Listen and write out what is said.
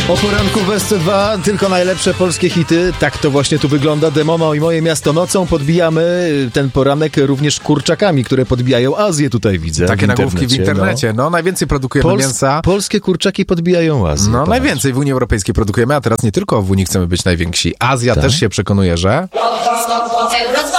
O poranku w SC2 tylko najlepsze polskie hity. Tak to właśnie tu wygląda. Demomo i Moje miasto nocą. Podbijamy ten poranek również kurczakami, które podbijają Azję, tutaj widzę. Takie nagłówki w internecie. No najwięcej produkujemy mięsa. Polskie kurczaki podbijają Azję. No najwięcej w Unii Europejskiej produkujemy, a teraz nie tylko w Unii chcemy być najwięksi. Azja też się przekonuje, że...